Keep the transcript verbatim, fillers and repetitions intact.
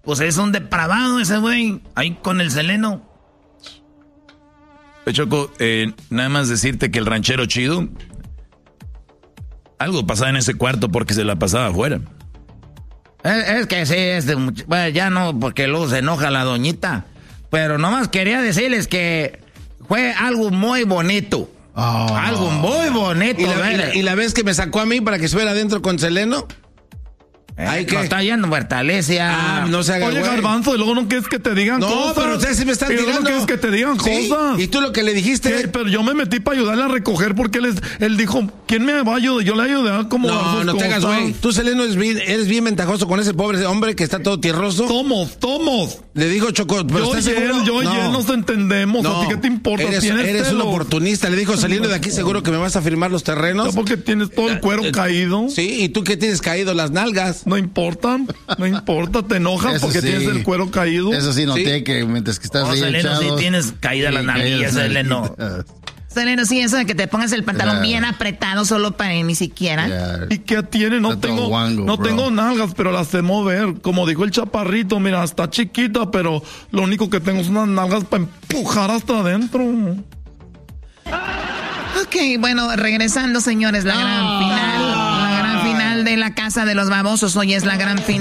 Pues es un depravado ese güey, ahí con el Seleno. Choco, eh, nada más decirte que el ranchero chido, algo pasaba en ese cuarto porque se la pasaba afuera. Es, es que sí, es de much... bueno, ya no, porque luego se enoja la doñita. Pero nomás quería decirles que fue algo muy bonito. Oh. Algo muy bonito. ¿Y la, y, la, ¿Y la vez que me sacó a mí para que estuviera adentro con Seleno? Eh, ¿Ay, qué? No está yendo Bertalecia. Ah, no se haga. Oye, güey. Garbanzo, y luego no quieres que te digan no, cosas. No, pero ustedes sí me están tirando. No quieres que te digan ¿Sí? cosas. ¿Y tú lo que le dijiste? ¿Qué? Pero yo me metí para ayudarle a recoger porque él, es, él dijo, ¿quién me va a ayudar? Yo le ayudé a como No, no te hagas, güey. Tú, Seleno, eres bien, eres bien ventajoso con ese pobre hombre que está todo tierroso. Somos, somos. Le dijo Choco, pero yo ¿estás y él, seguro? Yo no. y él nos entendemos. No. ¿A ti qué te importa? Eres, eres un oportunista. Le dijo, saliendo de aquí seguro que me vas a firmar los terrenos. No, porque tienes todo el cuero caído. Sí, ¿y tú qué tienes caído? Las nalgas. No importa, no importa. Te enojas eso porque sí. Tienes el cuero caído. Eso sí noté, ¿sí? Que mientras que estás no, ahí Seleno, echado, sí tienes caída sí, las nalguillas, Seleno. Seleno, sí, eso de que te pongas el pantalón yeah. bien apretado solo para ni siquiera. Yeah. ¿Y qué tiene? No, tengo, wango, no tengo nalgas, pero las sé mover. Como dijo el chaparrito, mira, está chiquita, pero lo único que tengo son unas nalgas para empujar hasta adentro. Ok, bueno, regresando, señores, la gran ah. final. La gran final de La Casa de los Babosos. Hoy es la gran final.